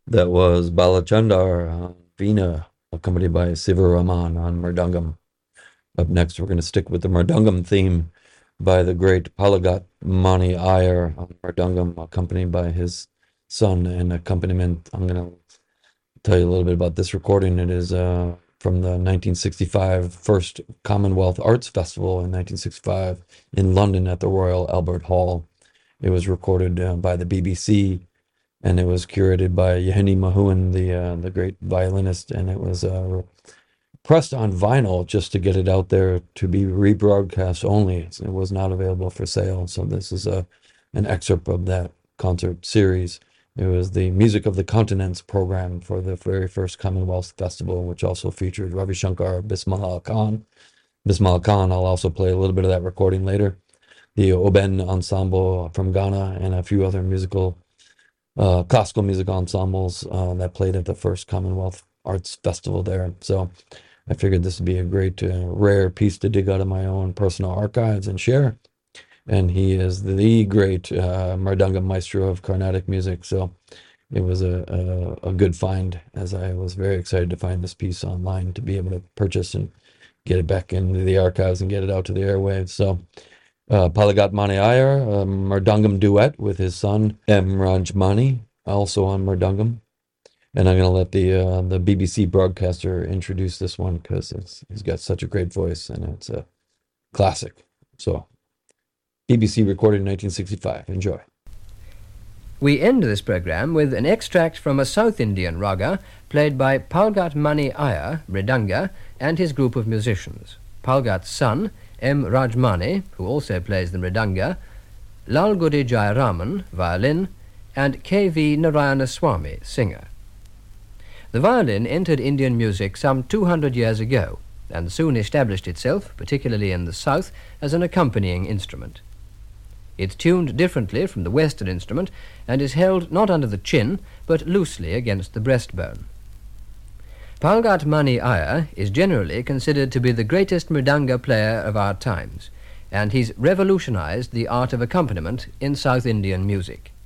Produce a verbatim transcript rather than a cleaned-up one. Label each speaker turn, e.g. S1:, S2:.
S1: That was Balachandar on Veena, accompanied by Sivaraman on Mridangam. Up next, we're going to stick with the Mridangam theme by the great Palagat Mani Iyer on Mridangam, accompanied by his son and accompaniment. I'm going to tell you a little bit about this recording. It is uh, from the nineteen sixty-five first Commonwealth Arts Festival in nineteen sixty-five in London at the Royal Albert Hall. It was recorded uh, by the B B C, and it was curated by Yeheni Mahuan, the uh, the great violinist, and it was uh, pressed on vinyl just to get it out there to be rebroadcast only. It was not available for sale, so this is a an excerpt of that concert series. It was the Music of the Continents program for the very first Commonwealth Festival, which also featured Ravi Shankar, Bismillah Khan. Bismillah Khan, I'll also play a little bit of that recording later. The Oben Ensemble from Ghana and a few other musical Uh, classical music ensembles uh, that played at the first Commonwealth Arts Festival there. So I figured this would be a great, uh, rare piece to dig out of my own personal archives and share. And he is the great uh, Mridangam maestro of Carnatic music. So it was a, a, a good find, as I was very excited to find this piece online to be able to purchase and get it back into the archives and get it out to the airwaves. So Uh, Palagat Mani Iyer, a Mridangam duet with his son M. Rajmani, also on Mridangam. And I'm going to let the uh, the B B C broadcaster introduce this one because he's got such a great voice and it's a classic. So, B B C recorded in nineteen sixty-five. Enjoy.
S2: We end this program with an extract from a South Indian raga played by Palgat Mani Iyer, Mridanga, and his group of musicians. Palgat's son, M. Rajmani, who also plays the mridanga, Lalgudi Jayaraman, violin, and K V Narayanaswamy, singer. The violin entered Indian music some two hundred years ago and soon established itself, particularly in the south, as an accompanying instrument. It's tuned differently from the Western instrument and is held not under the chin but loosely against the breastbone. Palgat Mani Iyer is generally considered to be the greatest mridanga player of our times, and he's revolutionized the art of accompaniment in South Indian music.